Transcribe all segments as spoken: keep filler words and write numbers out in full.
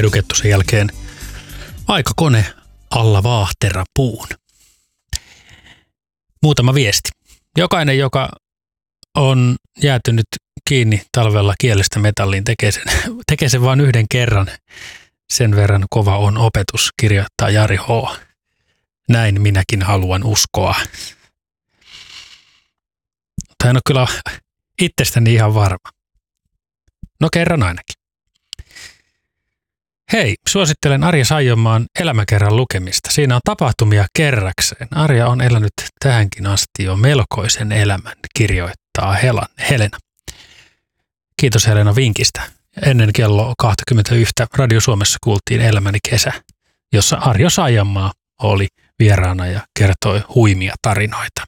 Edu Kettusen jälkeen aikakone alla vaahterapuun. Muutama viesti. Jokainen, joka on jäätynyt kiinni talvella kielestä metalliin, tekee sen, tekee sen vain yhden kerran. Sen verran kova on opetus, kirjoittaa Jari H. Näin minäkin haluan uskoa. Tai en ole kyllä itsestäni ihan varma. No kerran ainakin. Hei, suosittelen Arja Saijonmaan elämäkerran lukemista. Siinä on tapahtumia kerrakseen. Arja on elänyt tähänkin asti jo melkoisen elämän, kirjoittaa Helan, Helena. Kiitos Helena vinkistä. Ennen kello kaksikymmentäyksi Radio Suomessa kuultiin Elämäni kesä, jossa Arja Saijonmaa oli vieraana ja kertoi huimia tarinoita.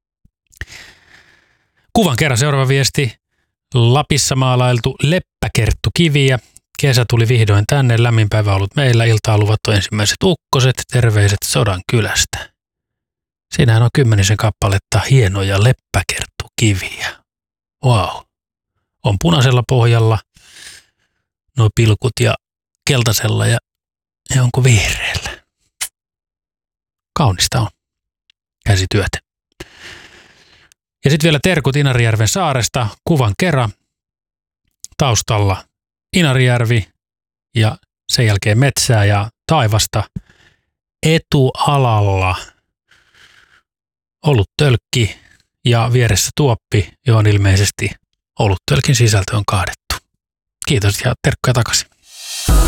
Kuvan kerran seuraava viesti. Lapissa maalailtu leppäkerttukiviä. Kesä tuli vihdoin tänne, lämmin päivä ollut meillä, iltaan luvattu ensimmäiset ukkoset, terveiset Sodan kylästä. Siinähän on kymmenisen kappaletta hienoja leppäkerttukiviä. Wow. On punaisella pohjalla nuo pilkut ja keltaisella ja, ja onko vihreällä. Kaunista on. Käsityötä. Ja sitten vielä terkut Inarijärven saaresta, kuvan kerran. Taustalla Inarijärvi ja sen jälkeen metsää ja taivasta. Etualalla oluttölkki ja vieressä tuoppi, johon ilmeisesti oluttölkin sisältö on kaadettu. Kiitos ja terkkuja takaisin.